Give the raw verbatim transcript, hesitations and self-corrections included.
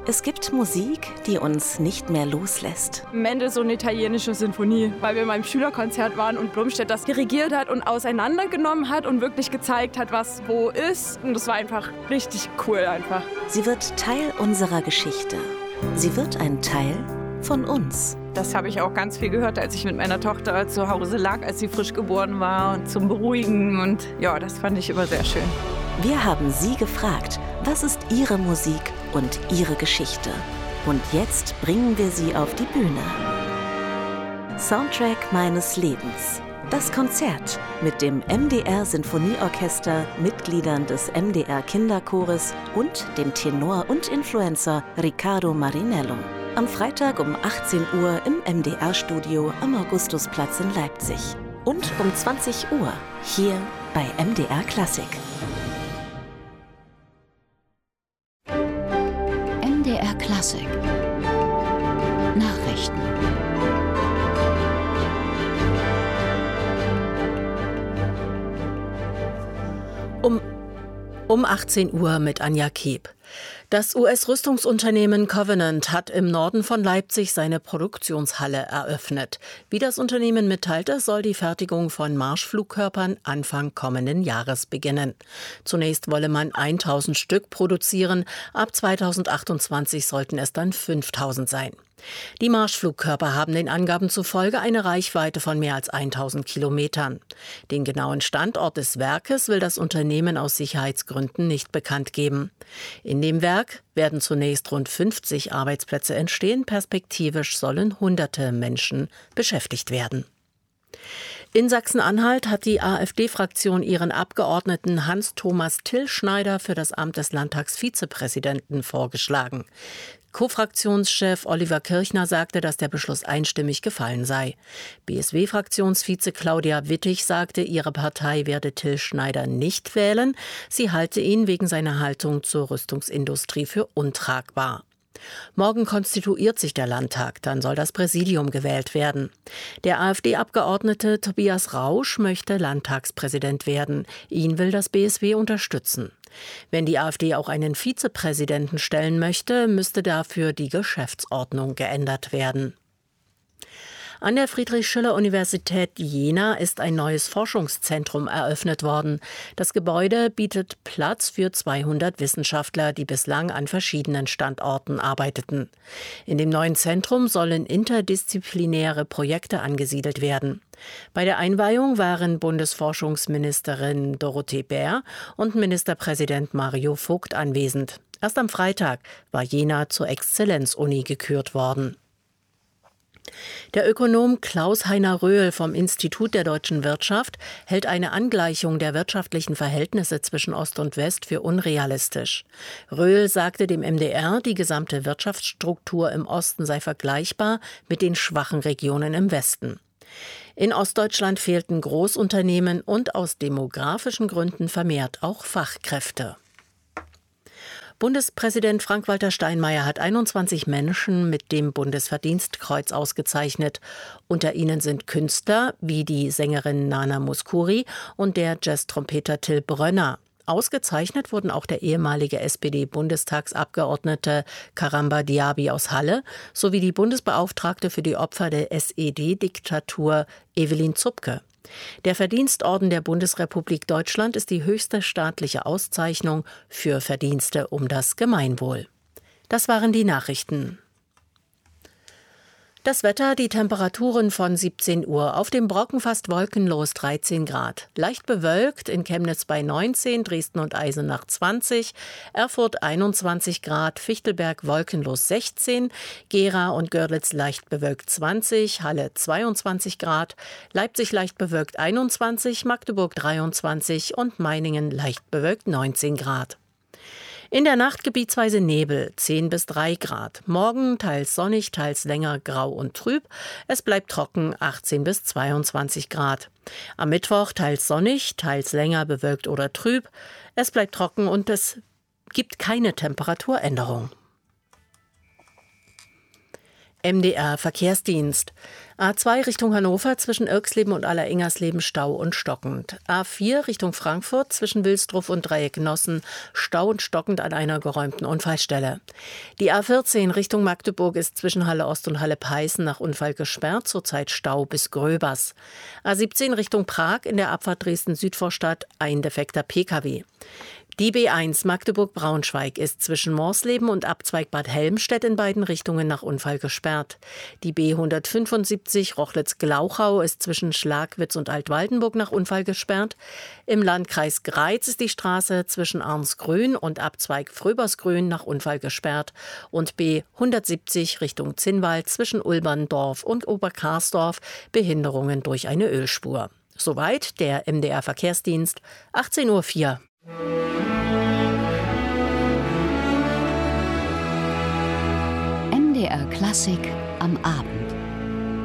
Es gibt Musik, die uns nicht mehr loslässt. Mendelssohn, eine italienische Sinfonie, weil wir in meinem Schülerkonzert waren und Blumstedt das dirigiert hat und auseinandergenommen hat und wirklich gezeigt hat, was wo ist. Und das war einfach richtig cool einfach. Sie wird Teil unserer Geschichte. Sie wird ein Teil von uns. Das habe ich auch ganz viel gehört, als ich mit meiner Tochter zu Hause lag, als sie frisch geboren war, und zum Beruhigen. Und ja, das fand ich immer sehr schön. Wir haben Sie gefragt, was ist Ihre Musik und Ihre Geschichte? Und jetzt bringen wir Sie auf die Bühne. Soundtrack meines Lebens. Das Konzert mit dem M D R Sinfonieorchester, Mitgliedern des M D R Kinderchores und dem Tenor und Influencer Riccardo Marinello. Am Freitag um achtzehn Uhr im M D R-Studio am Augustusplatz in Leipzig. Und um zwanzig Uhr hier bei M D R Klassik. M D R Klassik. Nachrichten. Um, um achtzehn Uhr mit Anja Keeb. Das U S-Rüstungsunternehmen Covenant hat im Norden von Leipzig seine Produktionshalle eröffnet. Wie das Unternehmen mitteilte, soll die Fertigung von Marschflugkörpern Anfang kommenden Jahres beginnen. Zunächst wolle man tausend Stück produzieren, ab zweitausendachtundzwanzig sollten es dann fünftausend sein. Die Marschflugkörper haben den Angaben zufolge eine Reichweite von mehr als tausend Kilometern. Den genauen Standort des Werkes will das Unternehmen aus Sicherheitsgründen nicht bekannt geben. In dem Werk werden zunächst rund fünfzig Arbeitsplätze entstehen, perspektivisch sollen hunderte Menschen beschäftigt werden. In Sachsen-Anhalt hat die AfD-Fraktion ihren Abgeordneten Hans-Thomas Till-Schneider für das Amt des Landtagsvizepräsidenten vorgeschlagen. Co-Fraktionschef Oliver Kirchner sagte, dass der Beschluss einstimmig gefallen sei. B S W-Fraktionsvize Claudia Wittig sagte, ihre Partei werde Till Schneider nicht wählen. Sie halte ihn wegen seiner Haltung zur Rüstungsindustrie für untragbar. Morgen konstituiert sich der Landtag, dann soll das Präsidium gewählt werden. Der AfD-Abgeordnete Tobias Rausch möchte Landtagspräsident werden. Ihn will das B S W unterstützen. Wenn die AfD auch einen Vizepräsidenten stellen möchte, müsste dafür die Geschäftsordnung geändert werden. An der Friedrich-Schiller-Universität Jena ist ein neues Forschungszentrum eröffnet worden. Das Gebäude bietet Platz für zweihundert Wissenschaftler, die bislang an verschiedenen Standorten arbeiteten. In dem neuen Zentrum sollen interdisziplinäre Projekte angesiedelt werden. Bei der Einweihung waren Bundesforschungsministerin Dorothee Bär und Ministerpräsident Mario Vogt anwesend. Erst am Freitag war Jena zur Exzellenzuni gekürt worden. Der Ökonom Klaus-Heiner Röhl vom Institut der deutschen Wirtschaft hält eine Angleichung der wirtschaftlichen Verhältnisse zwischen Ost und West für unrealistisch. Röhl sagte dem M D R, die gesamte Wirtschaftsstruktur im Osten sei vergleichbar mit den schwachen Regionen im Westen. In Ostdeutschland fehlten Großunternehmen und aus demografischen Gründen vermehrt auch Fachkräfte. Bundespräsident Frank-Walter Steinmeier hat einundzwanzig Menschen mit dem Bundesverdienstkreuz ausgezeichnet. Unter ihnen sind Künstler wie die Sängerin Nana Mouskouri und der Jazztrompeter Till Brönner. Ausgezeichnet wurden auch der ehemalige S P D-Bundestagsabgeordnete Karamba Diaby aus Halle sowie die Bundesbeauftragte für die Opfer der S E D-Diktatur Evelyn Zupke. Der Verdienstorden der Bundesrepublik Deutschland ist die höchste staatliche Auszeichnung für Verdienste um das Gemeinwohl. Das waren die Nachrichten. Das Wetter, die Temperaturen von siebzehn Uhr. Auf dem Brocken fast wolkenlos dreizehn Grad. Leicht bewölkt, in Chemnitz bei neunzehn, Dresden und Eisenach zwanzig, Erfurt einundzwanzig Grad, Fichtelberg wolkenlos sechzehn, Gera und Görlitz leicht bewölkt zwanzig, Halle zweiundzwanzig Grad, Leipzig leicht bewölkt einundzwanzig, Magdeburg dreiundzwanzig und Meiningen leicht bewölkt neunzehn Grad. In der Nacht gebietsweise Nebel, zehn bis drei Grad. Morgen teils sonnig, teils länger grau und trüb. Es bleibt trocken, achtzehn bis zweiundzwanzig Grad. Am Mittwoch teils sonnig, teils länger bewölkt oder trüb. Es bleibt trocken und es gibt keine Temperaturänderung. M D R Verkehrsdienst. A zwei Richtung Hannover zwischen Irxleben und Alleringers-Leben Stau und stockend. A vier Richtung Frankfurt zwischen Wilsdruff und Dreieck Nossen Stau und stockend an einer geräumten Unfallstelle. Die A vierzehn Richtung Magdeburg ist zwischen Halle Ost und Halle Peißen nach Unfall gesperrt, zurzeit Stau bis Gröbers. A siebzehn Richtung Prag in der Abfahrt Dresden-Südvorstadt ein defekter P K W. Die B eins Magdeburg-Braunschweig ist zwischen Morsleben und Abzweig Bad Helmstedt in beiden Richtungen nach Unfall gesperrt. Die B hundertfünfundsiebzig Rochlitz-Glauchau ist zwischen Schlagwitz und Altwaldenburg nach Unfall gesperrt. Im Landkreis Greiz ist die Straße zwischen Arnsgrün und Abzweig Fröbersgrün nach Unfall gesperrt. Und B hundertsiebzig Richtung Zinnwald zwischen Ulberndorf und Oberkarsdorf Behinderungen durch eine Ölspur. Soweit der M D R Verkehrsdienst, achtzehn Uhr vier. M D R Klassik am Abend.